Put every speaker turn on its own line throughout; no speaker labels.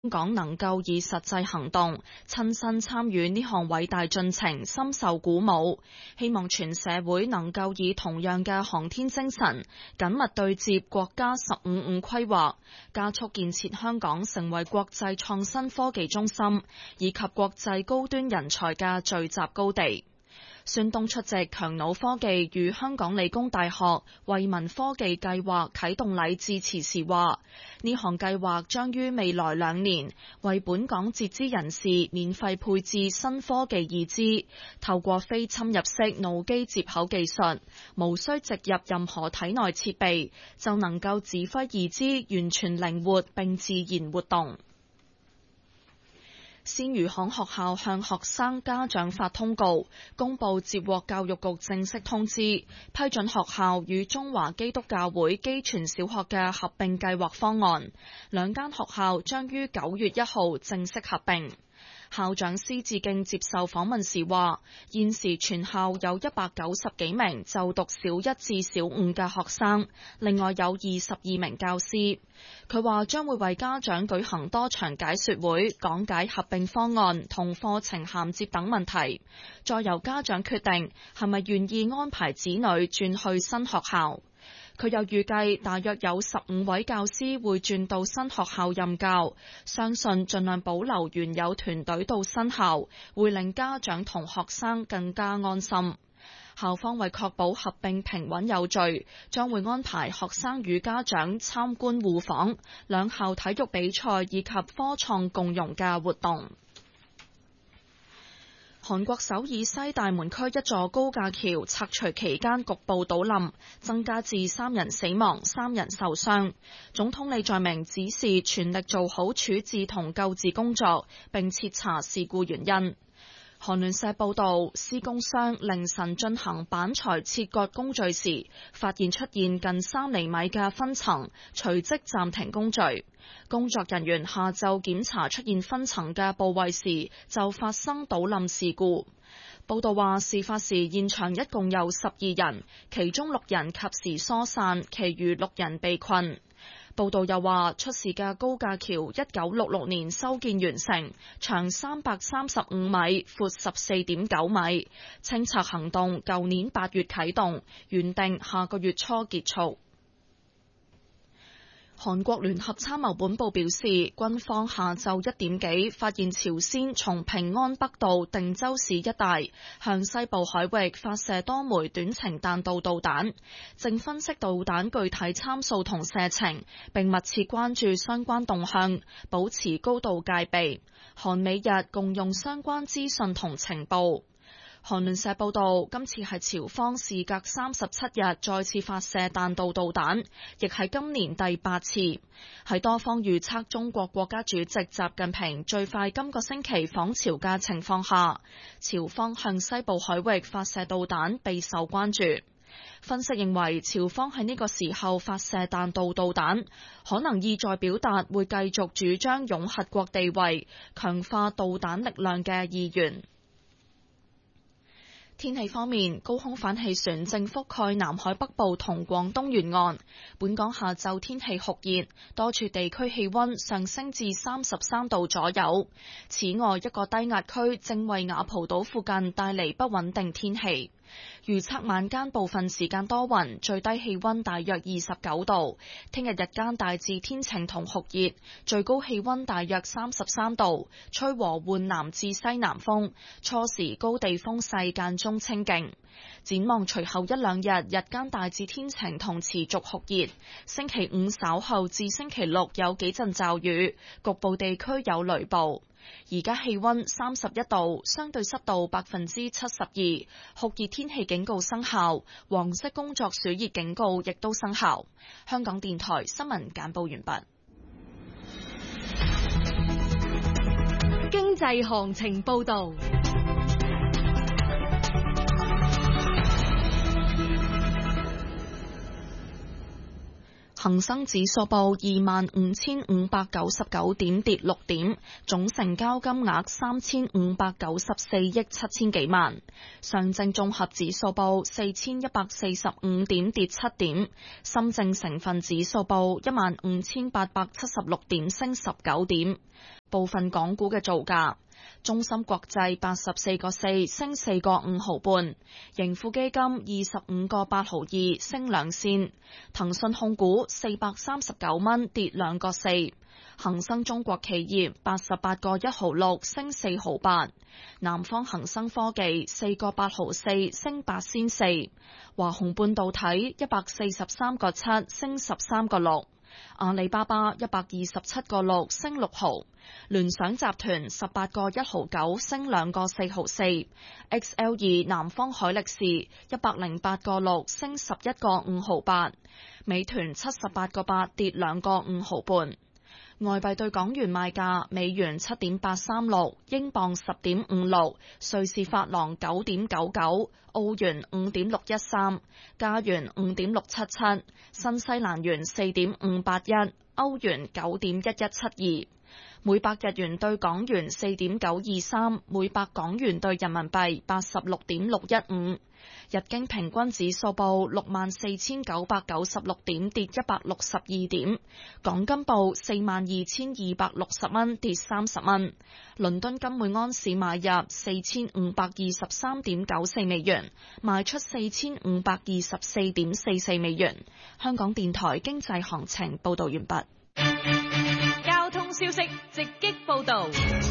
香港能夠以實際行動親身參與呢項偉大進程，深受鼓舞。希望全社會能夠以同樣嘅航天精神，緊密對接國家15+5規劃，加速建設香港成為國際創新科技中心以及國際高端人才嘅聚集高地。孫東出席強腦科技與香港理工大學惠民科技計劃啟動禮致辭時話，呢項計劃將於未來2年為本港截肢人士免費配置新科技義肢，透過非侵入式腦機接口技術，無需植入任何體內設備，就能夠指揮義肢完全靈活並自然活動。鮮魚行學校向學生家長發通告，公佈接獲教育局正式通知，批准學校與中華基督教會基全小學嘅合併計劃方案，2間學校將於9月1號正式合併。校長施志敬接受訪問時話，現時全校有190幾名就讀小1至小5嘅學生，另外有22名教師。佢話將會為家長舉行多場解說會，講解合併方案同課程銜接等問題，再由家長決定係咪願意安排子女轉去新學校。佢又預計大約有15位教師會轉到新學校任教，相信盡量保留原有團隊到新校，會令家長同學生更加安心。校方為確保合併平穩有序，將會安排學生與家長參觀互訪、兩校體育比賽以及科創共融嘅活動。韓國首爾西大門區一座高架橋拆除期間局部倒冧，增加至3人死亡、3人受傷。總統李在明指示全力做好處置同救治工作，並徹查事故原因。韓聯社報道，施工商凌晨進行板材切割工序時，發現出現近3厘米嘅分層，隨即暫停工序。工作人員下晝檢查出現分層嘅部位時，就發生倒冧事故。報道話，事發時現場一共有12人，其中6人及時疏散，其餘6人被困。報道又話，出事嘅高架橋1966年修建完成，長335米，闊14.9米。清拆行動舊年8月啟動，原定下個月初結束。韓國聯合參謀本部表示，軍方下晝1點幾發現朝鮮從平安北道定州市一帶向西部海域發射多枚短程彈道導彈，正分析導彈具體參數同射程，並密切關注相關動向，保持高度戒備。韓美日共用相關資訊同情報。韓聯社報道，今次係朝方事隔37日再次發射彈道導彈，亦係今年第8次。喺多方預測中國國家主席習近平最快今個星期訪朝嘅情況下，朝方向西部海域發射導彈備受關注。分析認為，朝方喺呢個時候發射彈道導彈，可能意在表達會繼續主張擁核國地位、強化導彈力量嘅意願。天氣方面，高空反氣旋正覆蓋南海北部同廣東沿岸。本港下晝天氣酷熱，多處地區氣溫上升至33度左右。此外，一個低壓區正為雅蒲島附近帶嚟不穩定天氣。預測晚間部分時間多雲，最低氣溫大約29度。聽日日間大致天晴同酷熱，最高氣溫大約33度，吹和緩南至西南風，初時高地風勢間中清勁。展望隨後1-2日，日間大致天晴同持續酷熱。星期5稍後至星期6有幾陣驟雨，局部地區有雷暴。而家氣溫31度，相對濕度72%，酷熱天氣警告生效，黃色工作暑熱警告亦都生效。香港電台新聞簡報完畢。
經濟行情報道。
恒生指數報25,599點，跌6點，總成交金額3,594億7千幾萬。上證綜合指數報4,145點，跌7點。深證成分指數報15,876點，升19點。部分港股嘅造價。中芯國際84個4升4個5毫半，盈富基金25個8毫2升2仙，騰訊控股439蚊跌2個4，恒生中國企業88個1毫6升4毫8，南方恒生科技4個8毫4升8仙4，華虹半導體143個7升13個6。阿里巴巴127個6升6毫，聯想集團18個1毫9升2個4毫4，XL2 南方海力士108個6升11個5毫8，美團78個8跌2個5毫半。外幣對港元賣價：美元7.836，英鎊10.56，瑞士法郎9.99，澳元5.613，加元5.677，新西蘭元4.581，歐元9.1172。每百日元對港元4.923，每百港元對人民幣86.615。日經平均指數報64,996點，跌162點。港金報42,260蚊，跌30蚊。倫敦金每安士買入4,523.94美元，賣出4,524.44美元。香港電台經濟行情報道完畢。
交通消息直擊報道。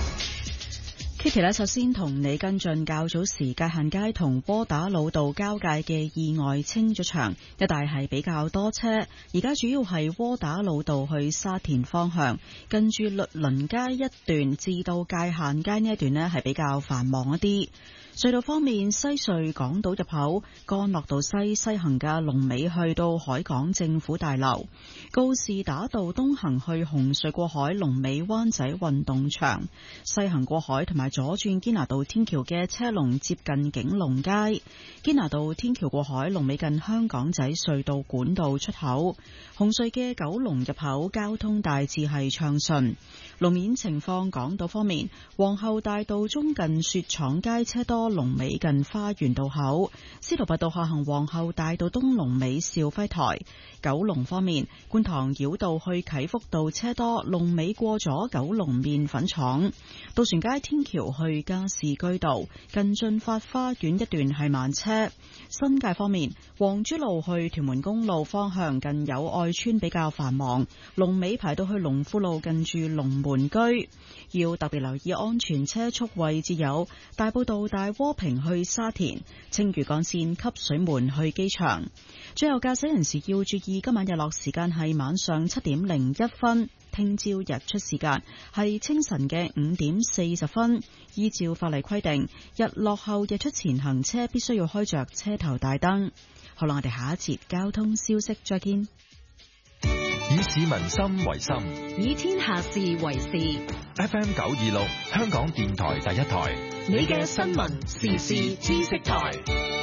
Kitty 呢，首先同你跟進較早時界限街同窩打老道交界嘅意外清咗場，一帶係比較多車，而家主要係窩打老道去沙田方向，近住律倫街一段至到界限街呢一段呢係比較繁忙一啲。隧道方面，西隧港島入口干諾道西行嘅龍尾去到海港政府大樓，告士打道東行去紅隧過海龍尾灣仔運動場，西行過海同埋左轉堅拿道天橋嘅車龍接近景隆街，堅拿道天橋過海龍尾近香港仔隧道管道出口，紅隧嘅九龍入口交通大致係暢順。路面情況，港島方面，皇后大道中近雪廠街車多，龍尾近花園道口，司徒拔道下行皇后大道東龍尾兆輝台。九龍方面，觀塘繞道去啟福道車多，龍尾過咗九龍麵粉廠，渡船街天橋去加士居道近駿發花園一段係慢車。新界方面，黃珠路去屯門公路方向近友愛村比較繁忙，龍尾排到去龍富路近住龍門居，要特別留意安全車速位置有大埔道大窩坪去沙田、青嶼幹線汲水門去機場。最後駕駛人士要注意，今晚日落時間係晚上7點01分，聽朝日出時間係清晨嘅5點40分。依照法例規定，日落後日出前行車必須要開着車頭大燈。好啦，我哋下一節交通消息再見。
以市民心為心，
以天下事為事。
FM 926，香港電台第一台，
你嘅新聞時事知識台。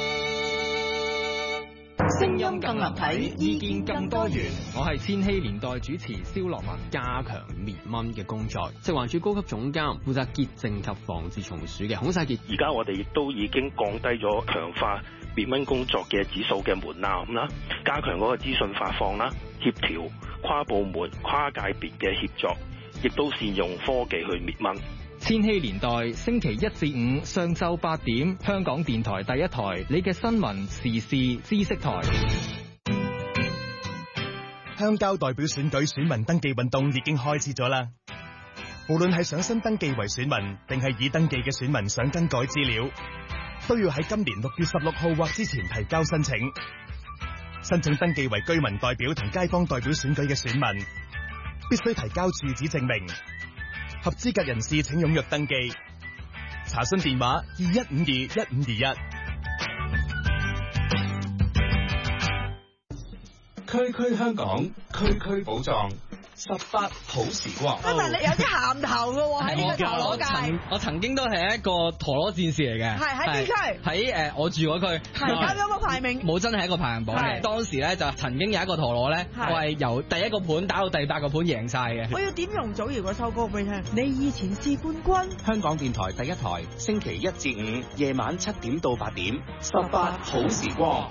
聲音更立體，意見更多元。
我係千禧年代主持蕭樂文。加強滅蚊嘅工作，食環署高級總監負責潔淨及防治蟲鼠嘅孔世傑。
而家我哋亦都已經降低咗強化滅蚊工作嘅指數嘅門檻啦，加強嗰個資訊發放啦，協調跨部門跨界別嘅協作，亦都善用科技去滅蚊。
千禧年代星期1至5上晝8點，香港電台第一台，你嘅新聞時事知識台。
鄉郊代表選舉選民登記運動已經開始咗啦。無論係想新登記為選民，定係已登記嘅選民想更改資料，都要喺今年6月16號或之前提交申請。申請登記為居民代表同街坊代表選舉嘅選民，必須提交住址證明。合資格人士請踴躍登記。查詢電話21521521。
區區香港，區區寶藏，18好時光。
真係你有啲銜頭㗎喎喺呢個陀螺界。我曾經都係一個陀螺戰士嚟嘅。
係喺邊區？
喺我住嗰區。
係咁有個排名？
冇真係一個排行榜嘅。當時咧就曾經有一個陀螺咧，我係由第一個盤打到第8個盤贏晒嘅。
我要點容祖兒嗰首歌俾你聽。你以前是冠軍。
香港電台第一台，星期1至5夜晚7點到8點，18好時光。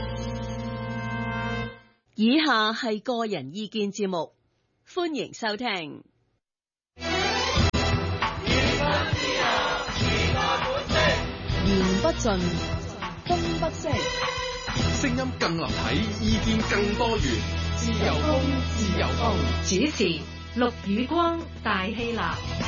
以下係個人意見節目，歡迎收聽。
言不盡，風不息，
聲音更立體，意見更多元，自由風，自由風。
主持陸宇光、戴希立。